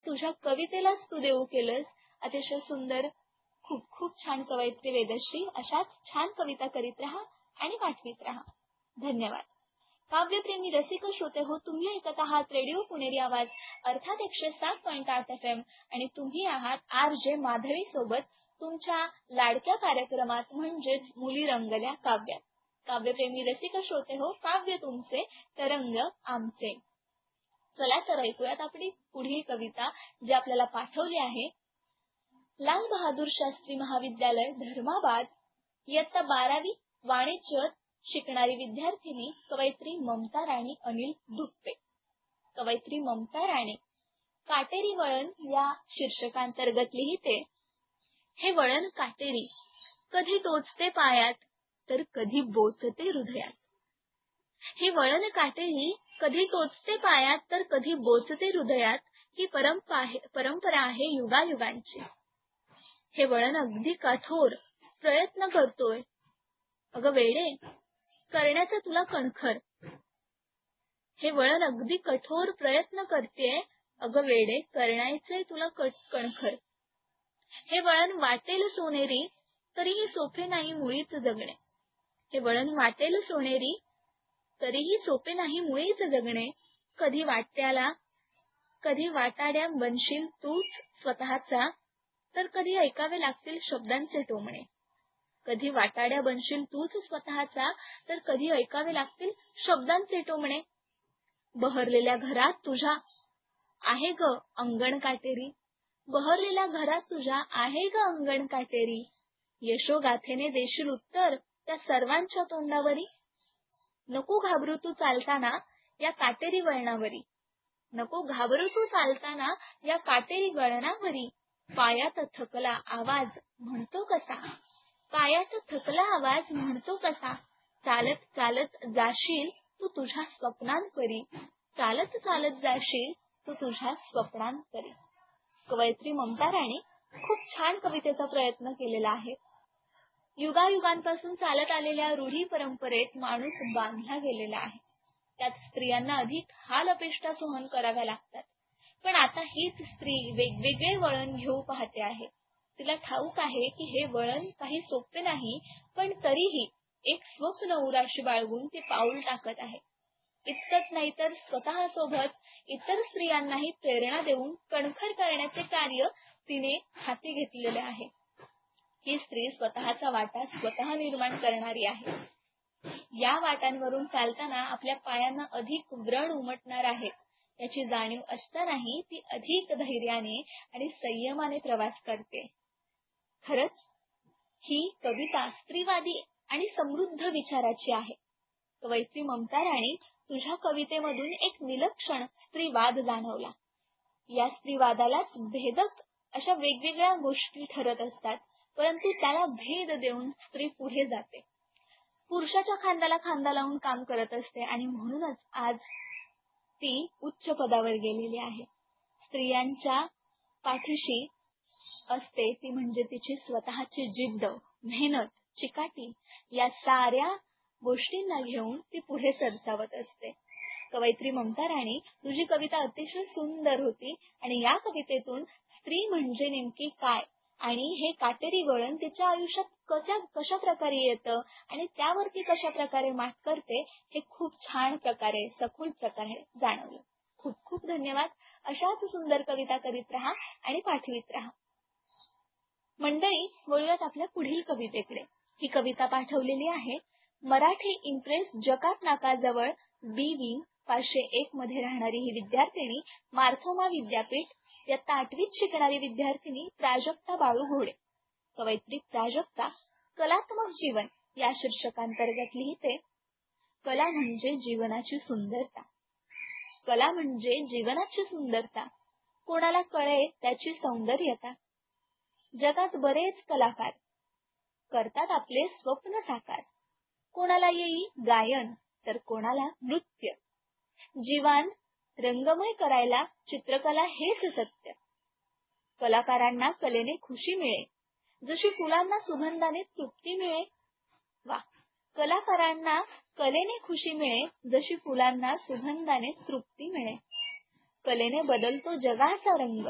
तुझ्या कवितेलाच तू देऊ केलंस. अतिशय सुंदर, खूप खूप छान कवयित्री वेदश्री. अशाच छान कविता करीत राहा आणि पाठवीत राहा. धन्यवाद. काव्यप्रेमी रसिक श्रोते हो, तुम्ही ऐकत आहात रेडिओ पुणेरी आवाज अर्थात 107.8 FM आणि तुम्ही आहात RJ माधवी सोबत तुमच्या लाडक्या कार्यक्रमात म्हणजेच मुली रंगल्या काव्यात. काव्यप्रेमी रसिक श्रोते हो, काव्य तुमचे तरंग आमचे. चला तर ऐकूयात आपली पुढील कविता जी आपल्याला पाठवली आहे. लाल बहादूर शास्त्री महाविद्यालय धर्माबाद इयत्ता 12वी वाणिज्य शिकणारी विद्यार्थिनी कवयित्री ममता राणी अनिल दुप्पे. कवयित्री ममता राणी काटेरी वळण या शीर्षकांतर्गत लिहिते. हे वळण काटेरी, कधी टोचते पायात तर कधी बोचते हृदयात. हे वळण काटेरी, कधी टोचते पायात तर कधी बोचते हृदयात. ही परंपरा आहे युगायुगांची. हे वळण अगदी कठोर प्रयत्न करतोय. अगं वेडे, करण्याचा तुला कणखर. हे वळण अगदी कठोर प्रयत्न करतेय. अगं वेडे, करण्याचे तुला कणखर. हे वळण वाटेल सोनेरी, तरीही सोपे नाही मुळीच जगणे. हे वळण वाटेल सोनेरी, तरीही सोपे नाही मुळीच जगणे. कधी वाटाड्या बनशील तूच स्वतःचा, तर कधी ऐकावे लागतील शब्दांचे टोमणे. कधी वाटाड्या बनशील तूच स्वतःचा, तर कधी ऐकावे लागतील शब्दांचे टोमणे. बहरलेल्या घरात तुझ्या आहे ग अंगण काटेरी. बहरलेल्या घरात तुझ्या आहे ग अंगण काटेरी. यशोगाथेने देशील उत्तर त्या सर्वांच्या तोंडावरी. नको घाबरू तू चालताना या काटेरी वळणावरी. नको घाबरू तू चालताना या काटेरी वळणावरी. पायात थकला आवाज म्हणतो कसा. पायात थकला आवाज म्हणतो कसा. चालत चालत जाशील तू तुझ्या स्वप्नांपरी. चालत चालत जाशील तू तुझ्या स्वप्नांपरी. कवयित्री ममता राणी खूप छान कवितेचा प्रयत्न केलेला आहे. युगायुगांपासून चालत आलेल्या रूढी परंपरेत माणूस बांधला गेलेला आहे. त्यात स्त्रियांना अधिक हाल अपेष्टा सहन कराव्या लागतात. पण आता हीच स्त्री वेगवेगळे वळण घेऊ पाहते आहे. तिला ठाऊक आहे की हे वळण काही सोपे नाही, पण तरीही एक स्वप्न उराशी बाळगून ती पाऊल टाकत आहे. इतकंच नाही तर स्वतःसोबत इतर स्त्रियांनाही प्रेरणा देऊन कणखर करण्याचे कार्य तिने हाती घेतलेले आहे. ही स्त्री स्वतःचा वाटा स्वतः निर्माण करणारी आहे. या वाटांवरून चालताना आपल्या पायांना अधिक व्रण उमटणार आहे याची जाणीव असतानाही ती अधिक धैर्याने आणि संयमाने प्रवास करते. खरंच ही कविता स्त्रीवादी आणि समृद्ध विचाराची आहे. कवयित्री ममता राणी, तुझ्या कवितेमधून एक विलक्षण स्त्रीवाद जाणवला. या स्त्रीवादालाच भेदक अशा वेगवेगळ्या गोष्टी ठरत असतात, परंतु त्याला भेद देऊन स्त्री पुढे जाते. पुरुषाच्या खांद्याला खांदा लावून काम करत असते आणि म्हणूनच आज ती उच्च पदावर गेलेली आहे. स्त्रियांच्या पाठीशी असते ती म्हणजे तिची स्वतःची जिद्द, मेहनत, चिकाटी या साऱ्या गोष्टींना घेऊन ती पुढे सरसावत असते. कवयित्री ममता राणी, तुझी कविता अतिशय सुंदर होती आणि या कवितेतून स्त्री म्हणजे नेमकी काय आणि हे काटेरी वळण तिच्या आयुष्यात कशा प्रकारे येतं आणि त्यावरती कशा प्रकारे मात करते हे खूप छान प्रकारे, सखोल प्रकारे जाणवलं. खूप खूप धन्यवाद. अशाच सुंदर कविता करीत राहा आणि पाठवीत राहा. मंडळी, वळूयात आपल्या पुढील कवितेकडे. ही कविता पाठवलेली आहे मराठी इम्प्रेस जकात नाकाजवळ B-Wing 501 मध्ये राहणारी ही विद्यार्थिनी मार्थोमा विद्यापीठ इयत्ता 8वीत शिकणारी विद्यार्थिनी प्राजक्ता बाळू घोडे. कवयित्री प्राजक्ता कलात्मक जीवन या शीर्षकांतर्गत लिहिते. कला म्हणजे जीवनाची सुंदरता. कला म्हणजे जीवनाची सुंदरता. कोणाला कळे त्याची सौंदर्यता. जगात बरेच कलाकार करतात आपले स्वप्न साकार. कोणाला येई गायन तर कोणाला नृत्य. जीवन रंगमय करायला चित्रकला हेच सत्य. कलाकारांना कलेने खुशी मिळे, जशी फुलांना सुगंधाने तृप्ती मिळे. वा, कलाकारांना कलेने खुशी मिळे, जशी फुलांना सुगंधाने तृप्ती मिळे. कलेने बदलतो जगाचा रंग.